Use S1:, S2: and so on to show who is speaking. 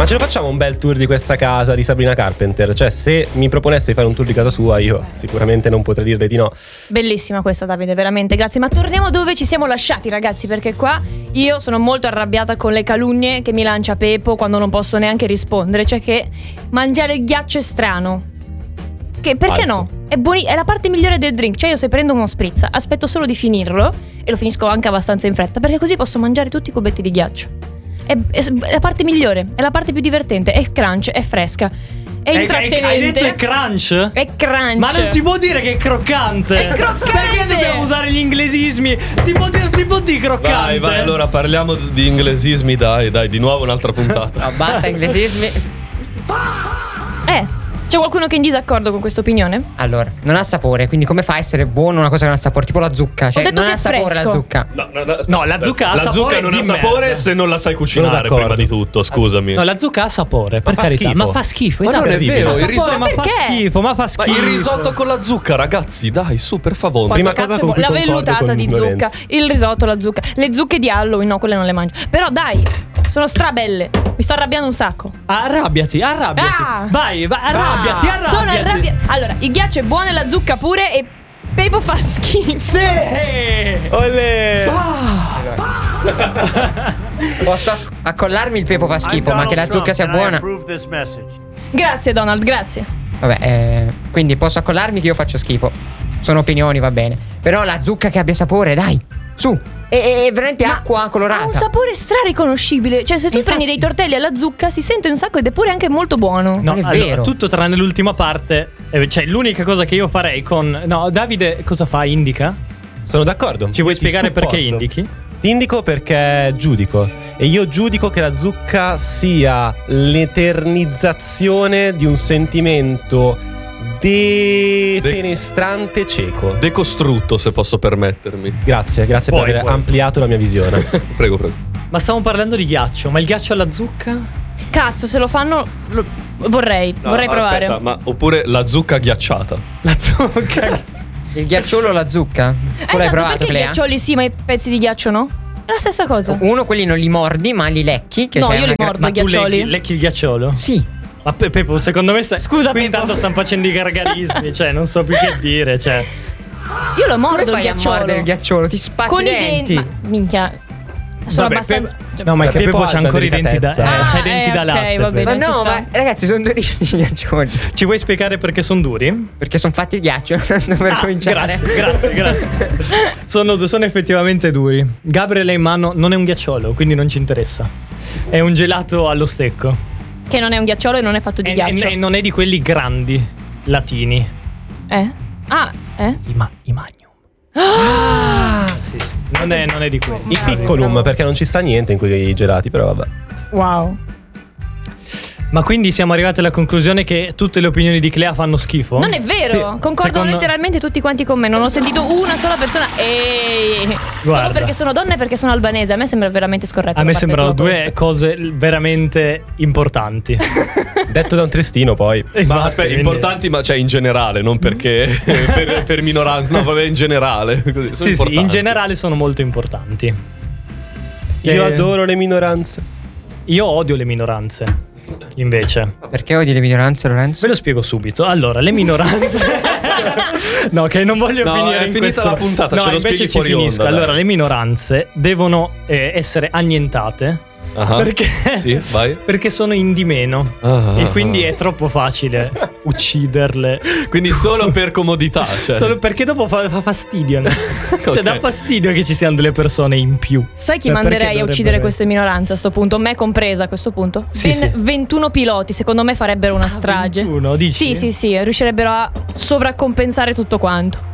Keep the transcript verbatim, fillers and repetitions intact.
S1: Ma ce lo facciamo un bel tour di questa casa di Sabrina Carpenter? Cioè, se mi proponesse di fare un tour di casa sua, io sicuramente non potrei dirle di no.
S2: Bellissima questa, Davide, veramente, grazie. Ma torniamo dove ci siamo lasciati, ragazzi, perché qua io sono molto arrabbiata con le calunnie che mi lancia Pepo quando non posso neanche rispondere. Cioè che mangiare il ghiaccio è strano. Che, perché
S1: Falso.
S2: no? È, buoni- è la parte migliore del drink. Cioè io se prendo uno spritz aspetto solo di finirlo e lo finisco anche abbastanza in fretta, perché così posso mangiare tutti i cubetti di ghiaccio. È, è, è la parte migliore, è la parte più divertente. È crunch, è fresca, è intrattenente.
S3: Hai detto è crunch?
S2: È crunch.
S3: Ma non si può dire che è croccante.
S2: È croccante.
S3: Perché dobbiamo usare gli inglesismi? Si può dire, si può dire croccante.
S4: Vai, vai, allora parliamo di inglesismi, dai, dai, di nuovo un'altra puntata.
S5: No, basta inglesismi.
S2: Eh, c'è qualcuno che è in disaccordo con questa opinione?
S5: Allora, non ha sapore, quindi come fa a essere buono una cosa che non ha sapore? Tipo la zucca, cioè
S2: Ho detto
S5: non
S2: che
S5: ha
S2: è
S5: sapore
S2: fresco.
S5: la zucca.
S4: No, no, no,
S3: No, la zucca ha
S4: la
S3: sapore
S4: zucca non
S3: di
S4: ha sapore
S3: merda.
S4: se non la sai
S1: Sono
S4: cucinare
S1: d'accordo.
S4: prima di tutto, scusami.
S3: No, la zucca ha sapore, per
S1: fa
S3: carità,
S1: schifo.
S3: ma fa schifo,
S4: Ma
S3: esatto.
S4: non è vero,
S3: Ha
S4: il
S3: sapore,
S4: risotto-
S3: ma fa
S2: Perché?
S3: schifo, ma fa
S4: Ma
S3: schifo.
S4: il risotto con la zucca, ragazzi, dai, su, per favore.
S2: Quanto
S1: Prima cosa
S2: cazzo
S1: con
S2: vuoi?
S1: cui
S2: La
S1: concordo
S2: vellutata
S1: con
S2: di
S1: Lorenzo.
S2: zucca, il risotto, la zucca, le zucche di Halloween, no, quelle non le mangio. Però dai, sono strabelle. Mi sto arrabbiando un sacco.
S3: Arrabbiati, arrabbiati.
S2: Ah!
S3: Vai, vai, arrabbiati, arrabbiati.
S2: Sono arrabbiata. Allora, il ghiaccio è buono e la zucca pure e Pepo fa schifo.
S3: Sì!
S1: Olè!
S5: Posso acc- accollarmi il pepo fa schifo, ma che la zucca sia buona.
S2: Grazie Donald, grazie.
S5: Vabbè, eh, quindi posso accollarmi che io faccio schifo. Sono opinioni, va bene. Però la zucca che abbia sapore, dai, su. E, e veramente acqua colorata.
S2: Ha un sapore strariconoscibile. Cioè se tu
S5: Infatti-
S2: prendi dei tortelli alla zucca si sente un sacco ed è pure anche molto buono.
S3: No,
S5: Non è
S3: allora,
S5: vero.
S3: tutto tranne l'ultima parte. eh, Cioè, l'unica cosa che io farei con. No, Davide, cosa fa? Indica?
S1: Sono d'accordo.
S3: Ci vuoi
S1: Ti
S3: spiegare perché
S1: supporto.
S3: indichi?
S1: Ti indico perché giudico. E io giudico che la zucca sia l'eternizzazione di un sentimento defenestrante cieco.
S4: Decostrutto, se posso permettermi.
S1: Grazie, grazie
S3: Puoi,
S1: per aver
S3: puoi.
S1: ampliato la mia visione.
S4: Prego, prego.
S3: Ma stiamo parlando di ghiaccio, ma il ghiaccio alla zucca?
S2: Cazzo, se lo fanno lo- vorrei,
S4: No,
S2: vorrei provare.
S4: aspetta, ma oppure la zucca ghiacciata.
S3: La zucca.
S5: Il ghiacciolo o la zucca?
S2: Eh,
S5: Tu l'hai
S2: esatto,
S5: provato,
S2: perché i
S5: Clea?
S2: ghiaccioli sì, ma i pezzi di ghiaccio no? È la stessa cosa.
S5: Uno quelli non li mordi, ma li lecchi. Che
S2: No,
S5: c'è
S2: io
S5: una
S2: li
S5: gra-
S2: mordo.
S3: Ma
S2: i
S3: tu
S2: ghiaccioli?
S3: lecchi, lecchi il ghiacciolo?
S5: Sì.
S3: Ma Pe- Pepo, secondo me stai.
S2: Scusa,
S3: qui
S2: Pepo.
S3: intanto stanno facendo i gargarismi. Cioè, non so più che dire. Cioè,
S2: Io lo mordo
S5: Come
S2: il
S5: fai a
S2: ghiacciolo.
S5: mordere il ghiacciolo? Ti spacchi
S2: Con
S5: i
S2: i
S5: denti.
S2: denti. Ma minchia. Sono
S3: vabbè,
S2: abbastanza.
S3: Pe- no, ma è che
S1: Pepo
S3: Pepo
S1: ha
S3: c'ha
S1: una
S3: ancora i denti da.
S1: delicatezza.
S3: Eh, c'ha i
S2: Ah,
S3: denti
S2: eh,
S3: da
S2: ok,
S3: latte.
S2: va bene.
S5: Ma
S2: ci
S5: no,
S2: sta.
S5: ma ragazzi, sono durissimi i ghiaccioli.
S3: Ci vuoi spiegare perché sono duri?
S5: Perché sono fatti il ghiaccio. Tanto per
S3: Ah,
S5: cominciare.
S3: grazie, grazie, grazie. sono, sono effettivamente duri. Gabriele in mano non è un ghiacciolo, quindi non ci interessa. È un gelato allo stecco.
S2: Che non è un ghiacciolo e non è fatto di
S3: E,
S2: ghiaccio.
S3: e- e non è di quelli grandi latini.
S2: Eh? Ah, eh?
S3: I, ma- i Magnum. Ah, sì, sì. Non è, non è di quelli.
S1: I piccolum, perché non ci sta niente in quei gelati, però vabbè.
S2: Wow.
S3: Ma quindi siamo arrivati alla conclusione che tutte le opinioni di Clea fanno schifo?
S2: Non è vero,
S3: Sì.
S2: concordano
S3: Secondo-
S2: letteralmente tutti quanti con me. Non ho sentito una sola persona. Ehi,
S3: Guarda.
S2: solo perché sono donna e perché sono albanese. A me sembra veramente scorretto.
S3: A
S2: da
S3: me
S2: parte
S3: sembrano
S2: tua
S3: due
S2: questo.
S3: cose veramente importanti.
S1: Detto da un trestino, poi.
S4: Ma
S3: Infatti,
S4: aspetta,
S3: quindi-
S4: importanti, ma cioè in generale, non perché per, per minoranza, no, vabbè, in generale. Così, sono
S3: Sì, sì,
S4: importanti.
S3: in generale sono molto importanti.
S1: Io
S3: Eh,
S1: adoro le minoranze.
S3: Io odio le minoranze. Invece,
S5: Perché odi le minoranze, Lorenzo?
S3: ve lo spiego subito. Allora, le minoranze. No, che non voglio
S4: No,
S3: finire
S4: è
S3: in
S4: finita
S3: questo.
S4: la puntata,
S3: no,
S4: ce lo
S3: invece
S4: spieghi
S3: ci
S4: fuori
S3: finisco.
S4: onda, dai.
S3: Allora, le minoranze devono eh, essere annientate.
S4: Ah,
S3: Perché?
S4: Sì, vai.
S3: Perché sono in di meno.
S4: Ah,
S3: e
S4: ah,
S3: quindi
S4: ah.
S3: è troppo facile ucciderle.
S4: Quindi solo per comodità, cioè.
S3: Solo perché dopo fa, fa fastidio. no? Cioè,
S4: Ok.
S3: dà fastidio che ci siano delle persone in più.
S2: Sai chi
S3: Cioè,
S2: manderei
S3: perché
S2: a uccidere
S3: dovrebbero
S2: queste minoranze a sto punto? Me compresa a questo punto?
S3: Sì,
S2: Ben
S3: sì.
S2: ventuno piloti, secondo me farebbero una strage.
S3: ventuno, dici?
S2: Sì, sì, sì, riuscirebbero a sovraccompensare tutto quanto.